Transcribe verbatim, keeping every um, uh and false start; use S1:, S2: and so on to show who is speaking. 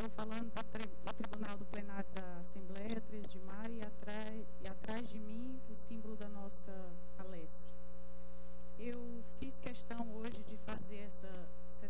S1: estou falando do, tri, do Tribunal do Plenário da Assembleia, três de maio, e atrás, e atrás de mim o símbolo da nossa Alesse. Eu fiz questão hoje de fazer essa